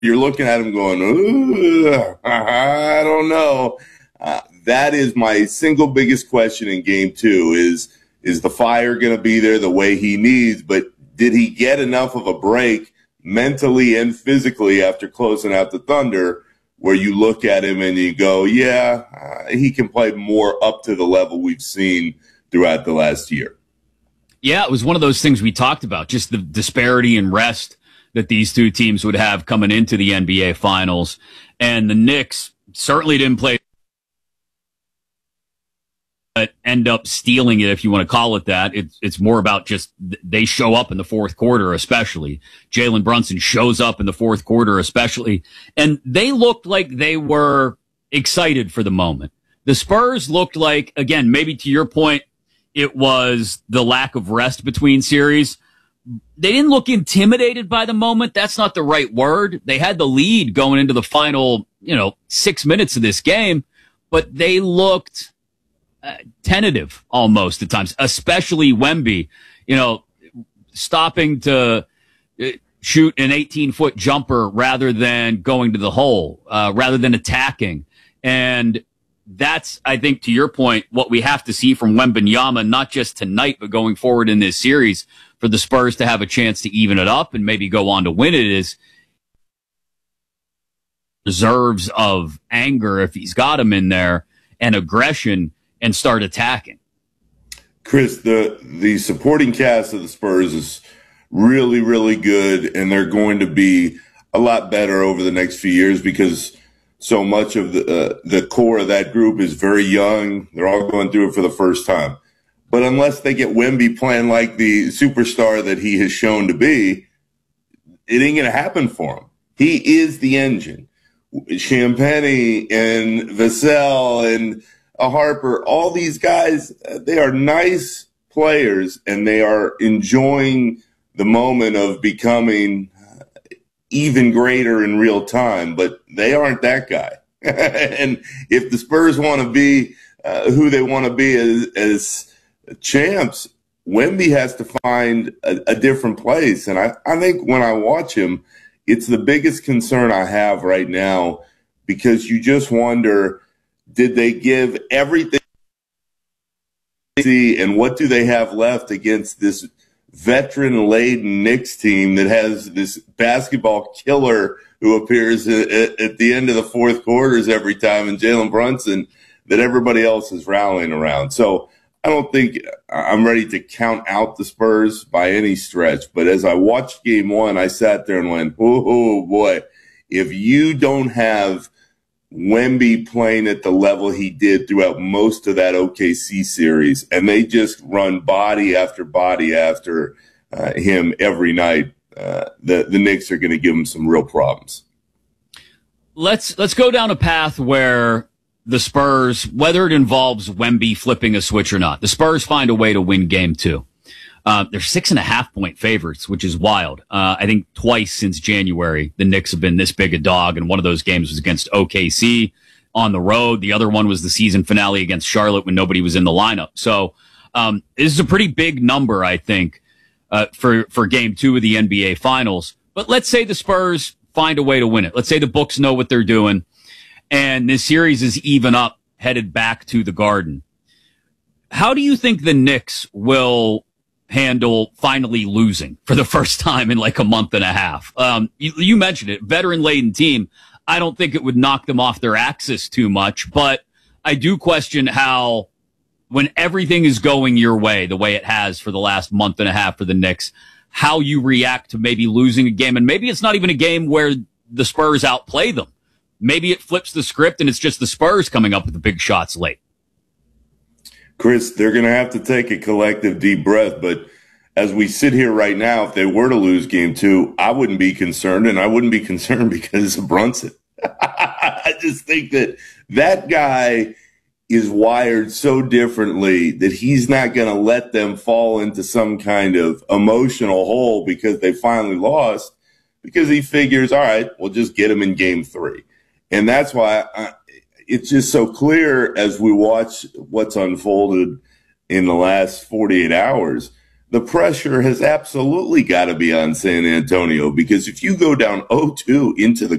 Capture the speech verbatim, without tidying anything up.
you're looking at him going, ooh, I don't know. Uh, that is my single biggest question in game two is, is the fire going to be there the way he needs? But did he get enough of a break mentally and physically after closing out the Thunder where you look at him and you go, yeah, uh, he can play more up to the level we've seen throughout the last year? Yeah, it was one of those things we talked about, just the disparity in rest that these two teams would have coming into the N B A Finals. And the Knicks certainly didn't play, but end up stealing it, if you want to call it that. It's, it's more about just they show up in the fourth quarter, especially. Jalen Brunson shows up in the fourth quarter, especially. And they looked like they were excited for the moment. The Spurs looked like, again, maybe to your point, it was the lack of rest between series. They didn't look intimidated by the moment. That's not the right word. They had the lead going into the final, you know, six minutes of this game, but they looked uh, tentative almost at times, especially Wemby, you know, stopping to uh, shoot an eighteen-foot jumper rather than going to the hole, uh, rather than attacking. And that's, I think, to your point, what we have to see from Wembanyama, not just tonight, but going forward in this series for the Spurs to have a chance to even it up and maybe go on to win it is reserves of anger, if he's got him in there, and aggression, and start attacking. Chris, the, the supporting cast of the Spurs is really, really good, and they're going to be a lot better over the next few years because so much of the uh, the core of that group is very young. They're all going through it for the first time. But unless they get Wemby playing like the superstar that he has shown to be, it ain't going to happen for him. He is the engine. Champagny and Vassell and uh, Harper, all these guys, uh, they are nice players, and they are enjoying the moment of becoming even greater in real time, but they aren't that guy. And if the Spurs want to be uh, who they want to be as, as champs, Wemby has to find a, a different place. And I, I think when I watch him, it's the biggest concern I have right now because you just wonder, did they give everything and what do they have left against this veteran-laden Knicks team that has this basketball killer who appears at, at the end of the fourth quarters every time, and Jalen Brunson that everybody else is rallying around. So I don't think I'm ready to count out the Spurs by any stretch. But as I watched game one, I sat there and went, oh, boy, if you don't have Wemby playing at the level he did throughout most of that O K C series, and they just run body after body after uh, him every night, uh, the, the Knicks are going to give him some real problems. Let's let's go down a path where the Spurs, whether it involves Wemby flipping a switch or not, the Spurs find a way to win game two. Uh, they're six and a half point favorites, which is wild. Uh, I think twice since January, the Knicks have been this big a dog. And one of those games was against O K C on the road. The other one was the season finale against Charlotte when nobody was in the lineup. So, um, this is a pretty big number, I think, uh, for, for game two of the N B A Finals. But let's say the Spurs find a way to win it. Let's say the books know what they're doing and this series is even up, headed back to the Garden. How do you think the Knicks will handle finally losing for the first time in like a month and a half? Um, you, you mentioned it, veteran-laden team. I don't think it would knock them off their axis too much, but I do question how, when everything is going your way, the way it has for the last month and a half for the Knicks, how you react to maybe losing a game. And maybe it's not even a game where the Spurs outplay them. Maybe it flips the script and it's just the Spurs coming up with the big shots late. Chris, they're going to have to take a collective deep breath. But as we sit here right now, if they were to lose game two, I wouldn't be concerned, and I wouldn't be concerned because of Brunson. I just think that that guy is wired so differently that he's not going to let them fall into some kind of emotional hole because they finally lost, because he figures, all right, we'll just get him in game three. And that's why I, it's just so clear as we watch what's unfolded in the last forty-eight hours the pressure has absolutely got to be on San Antonio, because if you go down oh two into the